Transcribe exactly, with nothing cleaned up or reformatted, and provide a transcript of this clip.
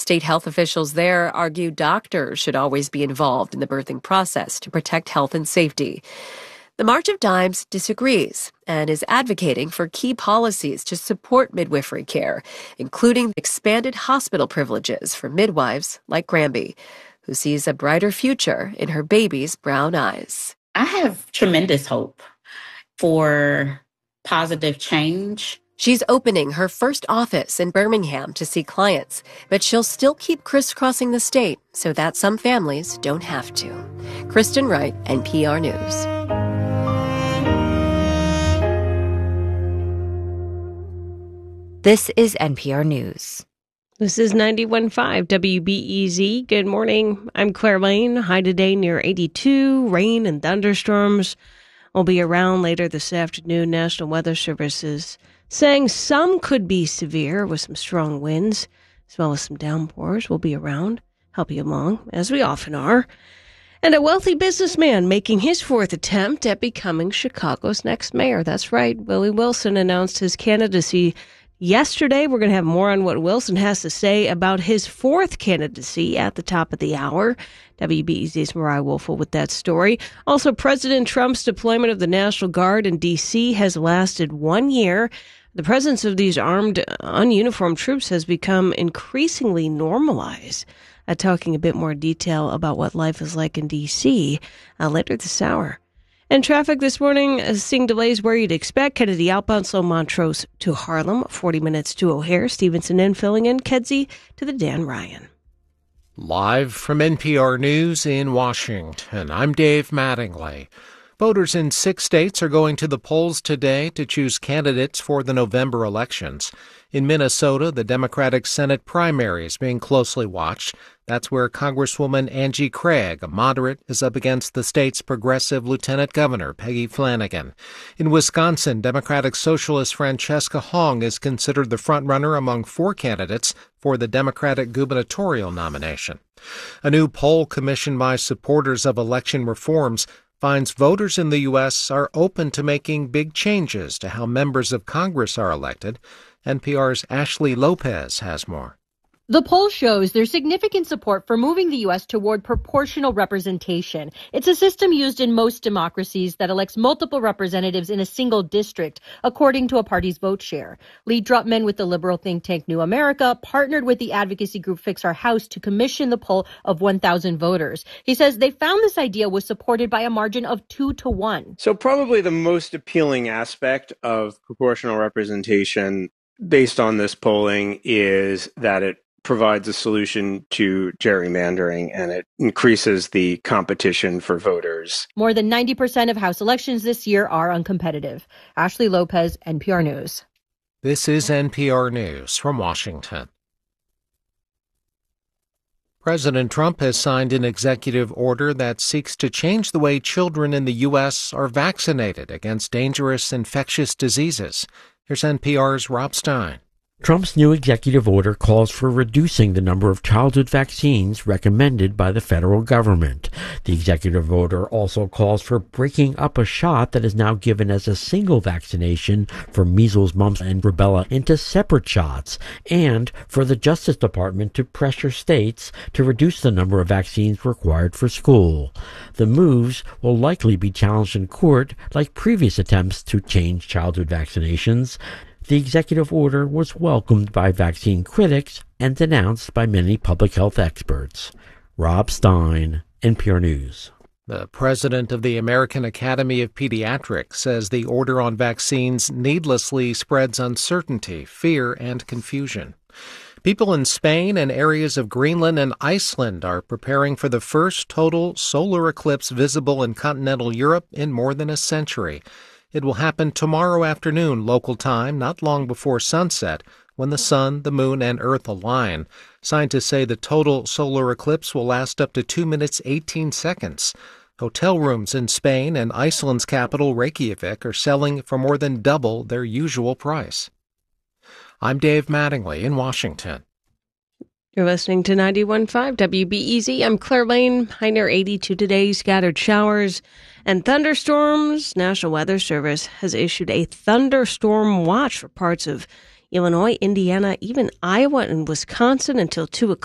State health officials there argue doctors should always be involved in the birthing process to protect health and safety. The March of Dimes disagrees and is advocating for key policies to support midwifery care, including expanded hospital privileges for midwives like Granby, who sees a brighter future in her baby's brown eyes. I have tremendous hope for positive change. She's opening her first office in Birmingham to see clients, but she'll still keep crisscrossing the state so that some families don't have to. Kristen Wright, N P R News. This is N P R News. This is ninety-one point five W B E Z. Good morning. I'm Claire Lane. High today near eighty-two. Rain and thunderstorms will be around later this afternoon. National Weather Service is saying some could be severe with some strong winds, as well as some downpours will be around, help you along, as we often are. And a wealthy businessman making his fourth attempt at becoming Chicago's next mayor. That's right. Willie Wilson announced his candidacy yesterday. We're going to have more on what Wilson has to say about his fourth candidacy at the top of the hour. W B E Z's Mariah Woelfel with that story. Also, President Trump's deployment of the National Guard in D C has lasted one year. The presence of these armed, ununiformed troops has become increasingly normalized. Uh, talking a bit more detail about what life is like in D C uh, later this hour. And traffic this morning, uh, seeing delays where you'd expect. Kennedy outbound, slow Montrose to Harlem, forty minutes to O'Hare. Stevenson in, filling in. Kedzie to the Dan Ryan. Live from N P R News in Washington, I'm Dave Mattingly. Voters in six states are going to the polls today to choose candidates for the November elections. In Minnesota, the Democratic Senate primary is being closely watched. That's where Congresswoman Angie Craig, a moderate, is up against the state's progressive Lieutenant Governor Peggy Flanagan. In Wisconsin, Democratic Socialist Francesca Hong is considered the frontrunner among four candidates for the Democratic gubernatorial nomination. A new poll commissioned by supporters of election reforms finds voters in the U S are open to making big changes to how members of Congress are elected. N P R's Ashley Lopez has more. The poll shows there's significant support for moving the U S toward proportional representation. It's a system used in most democracies that elects multiple representatives in a single district, according to a party's vote share. Lee Drutman with the liberal think tank New America partnered with the advocacy group Fix Our House to commission the poll of one thousand voters. He says they found this idea was supported by a margin of two to one. So probably the most appealing aspect of proportional representation based on this polling is that it provides a solution to gerrymandering, and it increases the competition for voters. More than ninety percent of House elections this year are uncompetitive. Ashley Lopez, N P R News. This is N P R News from Washington. President Trump has signed an executive order that seeks to change the way children in the U S are vaccinated against dangerous infectious diseases. Here's N P R's Rob Stein. Trump's new executive order calls for reducing the number of childhood vaccines recommended by the federal government. The executive order also calls for breaking up a shot that is now given as a single vaccination for measles, mumps, and rubella into separate shots, and for the Justice Department to pressure states to reduce the number of vaccines required for school. The moves will likely be challenged in court like previous attempts to change childhood vaccinations. The executive order was welcomed by vaccine critics and denounced by many public health experts. Rob Stein, N P R News. The president of the American Academy of Pediatrics says the order on vaccines needlessly spreads uncertainty, fear, and confusion. People in Spain and areas of Greenland and Iceland are preparing for the first total solar eclipse visible in continental Europe in more than a century. It will happen tomorrow afternoon local time, not long before sunset, when the sun, the moon, and Earth align. Scientists say the total solar eclipse will last up to two minutes, eighteen seconds. Hotel rooms in Spain and Iceland's capital, Reykjavik, are selling for more than double their usual price. I'm Dave Mattingly in Washington. You're listening to ninety-one point five W B E Z. I'm Claire Lane. High near eighty-two today. Scattered showers and thunderstorms. National Weather Service has issued a thunderstorm watch for parts of Illinois, Indiana, even Iowa and Wisconsin until two o'clock.